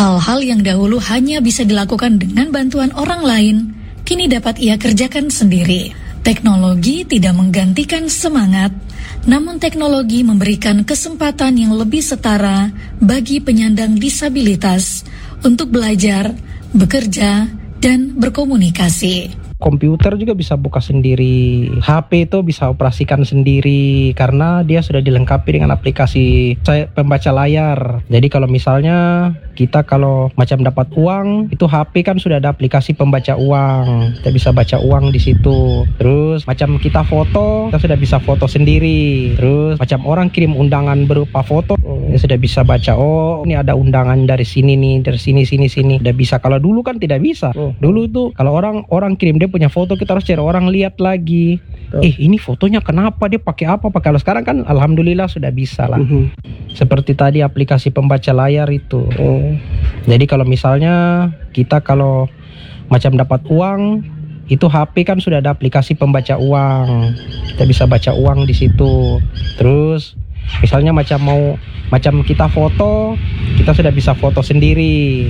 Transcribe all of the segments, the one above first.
Hal-hal yang dahulu hanya bisa dilakukan dengan bantuan orang lain, kini dapat ia kerjakan sendiri. Teknologi tidak menggantikan semangat, namun teknologi memberikan kesempatan yang lebih setara bagi penyandang disabilitas untuk belajar, bekerja, dan berkomunikasi. Komputer juga bisa buka sendiri, HP itu bisa operasikan sendiri karena dia sudah dilengkapi dengan aplikasi pembaca layar. Jadi kalau misalnya kita kalau macam dapat uang, itu HP kan sudah ada aplikasi pembaca uang. Kita bisa baca uang di situ. Terus macam kita foto, kita sudah bisa foto sendiri. Terus macam orang kirim undangan berupa foto, kita sudah bisa baca, oh ini ada undangan dari sini nih, dari sini. Udah bisa. Kalau dulu kan tidak bisa. Dulu tuh kalau orang kirim dia punya foto, kita harus cari orang lihat lagi. Ini fotonya kenapa, dia pakai apa? Kalau sekarang kan alhamdulillah sudah bisa lah. Seperti tadi aplikasi pembaca layar itu. Jadi kalau misalnya kita kalau macam dapat uang, itu HP kan sudah ada aplikasi pembaca uang. Kita bisa baca uang di situ. Terus misalnya macam kita foto, kita sudah bisa foto sendiri.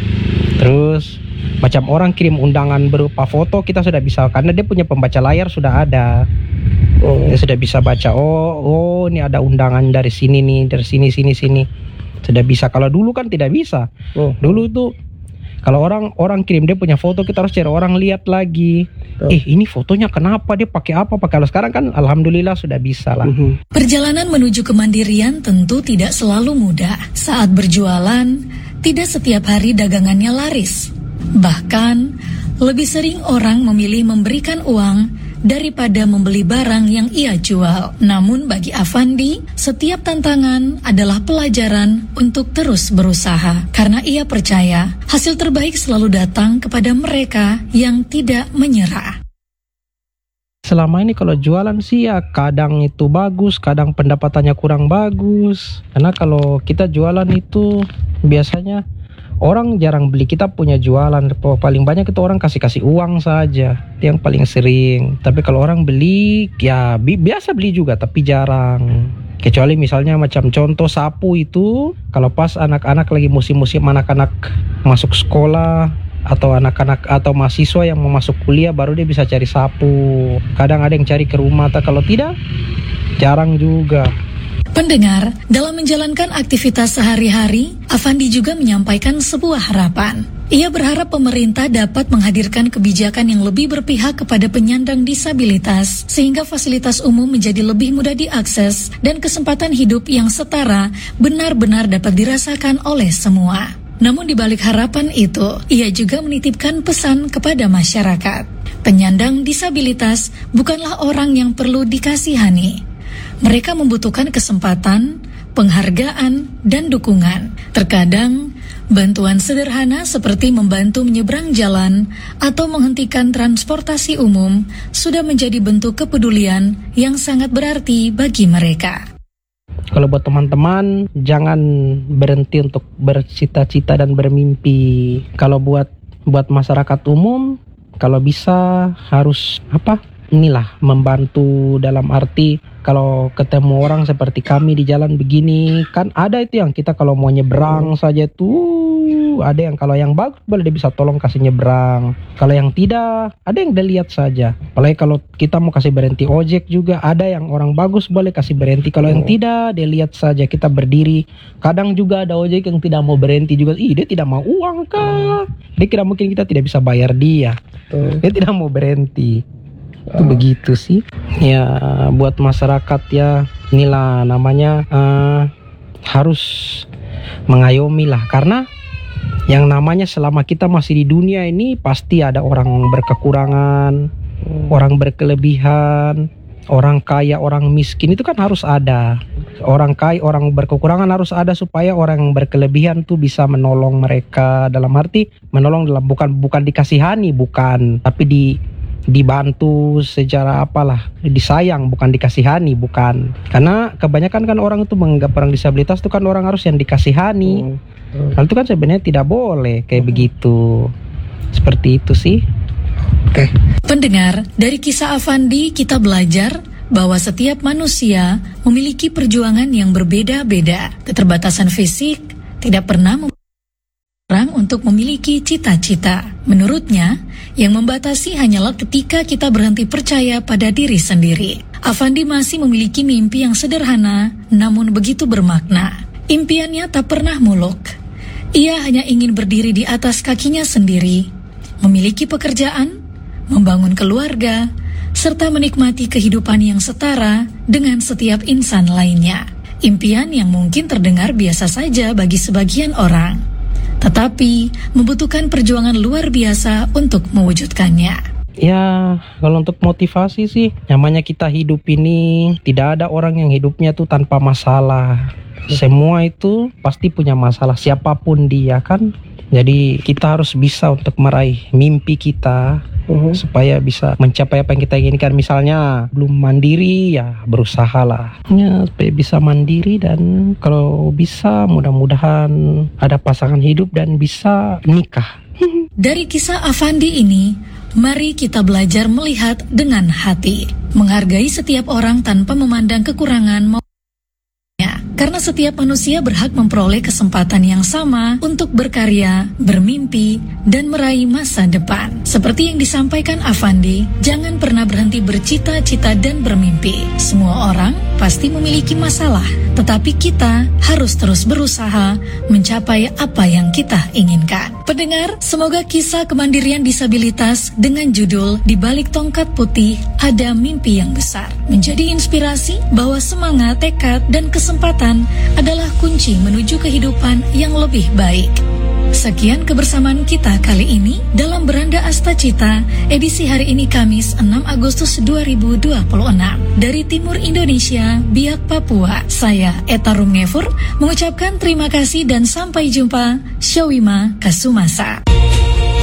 Terus macam orang kirim undangan berupa foto, kita sudah bisa karena dia punya pembaca layar sudah ada. Dia sudah bisa baca, oh ini ada undangan dari sini nih, dari sini. Sudah bisa. Kalau dulu kan tidak bisa. Dulu tuh kalau orang kirim dia punya foto, kita harus cari orang lihat lagi. Ini fotonya kenapa, dia pakai apa? Kalau sekarang kan alhamdulillah sudah bisa lah. Perjalanan menuju kemandirian tentu tidak selalu mudah. Saat berjualan, tidak setiap hari dagangannya laris. Bahkan, lebih sering orang memilih memberikan uang daripada membeli barang yang ia jual. Namun bagi Afandi, setiap tantangan adalah pelajaran untuk terus berusaha. Karena ia percaya, hasil terbaik selalu datang kepada mereka yang tidak menyerah. Selama ini kalau jualan sih ya kadang itu bagus, kadang pendapatannya kurang bagus. Karena kalau kita jualan itu biasanya orang jarang beli. Kita punya jualan, paling banyak itu orang kasih uang saja, itu yang paling sering. Tapi kalau orang beli, ya biasa beli juga, tapi jarang. Kecuali misalnya macam contoh sapu itu, kalau pas anak-anak lagi musim-musim anak-anak masuk sekolah, atau anak-anak atau mahasiswa yang mau masuk kuliah, baru dia bisa cari sapu. Kadang ada yang cari ke rumah, atau kalau tidak, jarang juga. Pendengar, dalam menjalankan aktivitas sehari-hari, Afandi juga menyampaikan sebuah harapan. Ia berharap pemerintah dapat menghadirkan kebijakan yang lebih berpihak kepada penyandang disabilitas, sehingga fasilitas umum menjadi lebih mudah diakses dan kesempatan hidup yang setara benar-benar dapat dirasakan oleh semua. Namun di balik harapan itu, ia juga menitipkan pesan kepada masyarakat. Penyandang disabilitas bukanlah orang yang perlu dikasihani. Mereka membutuhkan kesempatan, penghargaan, dan dukungan. Terkadang, bantuan sederhana seperti membantu menyeberang jalan atau menghentikan transportasi umum sudah menjadi bentuk kepedulian yang sangat berarti bagi mereka. Kalau buat teman-teman, jangan berhenti untuk bercita-cita dan bermimpi. Kalau buat masyarakat umum, kalau bisa harus membantu dalam arti kalau ketemu orang seperti kami di jalan begini, kan ada itu yang kita kalau mau nyebrang saja tuh, ada yang kalau yang bagus boleh dia bisa tolong kasih nyebrang. Kalau yang tidak, ada yang dia lihat saja. Apalagi kalau kita mau kasih berhenti ojek juga, ada yang orang bagus boleh kasih berhenti. Kalau yang tidak, dia lihat saja kita berdiri. Kadang juga ada ojek yang tidak mau berhenti juga. Dia tidak mau uang kah? Dia kira mungkin kita tidak bisa bayar dia. Dia tidak mau berhenti. Itu begitu sih. Ya buat masyarakat ya, inilah namanya harus mengayomi lah. Karena yang namanya selama kita masih di dunia ini pasti ada orang berkekurangan, orang berkelebihan, orang kaya, orang miskin, itu kan harus ada. Orang kaya, orang berkekurangan harus ada supaya orang yang berkelebihan tuh bisa menolong mereka. Dalam arti menolong dalam bukan dikasihani, bukan, tapi dibantu secara disayang, bukan dikasihani, bukan. Karena kebanyakan kan orang itu menganggap orang disabilitas itu kan orang harus yang dikasihani. Hal itu kan sebenarnya tidak boleh kayak begitu. Seperti itu sih. Oke. Pendengar, dari kisah Afandi kita belajar bahwa setiap manusia memiliki perjuangan yang berbeda-beda. Keterbatasan fisik tidak pernah untuk memiliki cita-cita. Menurutnya, yang membatasi hanyalah ketika kita berhenti percaya pada diri sendiri. Afandi masih memiliki mimpi yang sederhana, namun begitu bermakna. Impiannya tak pernah muluk. Ia hanya ingin berdiri di atas kakinya sendiri, memiliki pekerjaan, membangun keluarga, serta menikmati kehidupan yang setara dengan setiap insan lainnya. Impian yang mungkin terdengar biasa saja bagi sebagian orang, tetapi membutuhkan perjuangan luar biasa untuk mewujudkannya. Ya, kalau untuk motivasi sih, namanya kita hidup ini tidak ada orang yang hidupnya tuh tanpa masalah. Semua itu pasti punya masalah, siapapun dia kan. Jadi kita harus bisa untuk meraih mimpi kita, supaya bisa mencapai apa yang kita inginkan. Misalnya belum mandiri, ya berusahalah ya supaya bisa mandiri, dan kalau bisa mudah-mudahan ada pasangan hidup dan bisa nikah. Dari kisah Afandi ini, mari kita belajar melihat dengan hati, menghargai setiap orang tanpa memandang kekurangan. Karena setiap manusia berhak memperoleh kesempatan yang sama untuk berkarya, bermimpi, dan meraih masa depan. Seperti yang disampaikan Afandi, jangan pernah berhenti bercita-cita dan bermimpi. Semua orang pasti memiliki masalah, tetapi kita harus terus berusaha mencapai apa yang kita inginkan. Pendengar, semoga kisah kemandirian disabilitas dengan judul Di Balik Tongkat Putih Ada Mimpi Yang Besar menjadi inspirasi bahwa semangat, tekad, dan kesempatan adalah kunci menuju kehidupan yang lebih baik. Sekian kebersamaan kita kali ini dalam Beranda Astacita, edisi hari ini Kamis 6 Agustus 2026. Dari Timur Indonesia, Biak Papua, saya Eta Rumnefur mengucapkan terima kasih dan sampai jumpa. Syawima Kasumasa.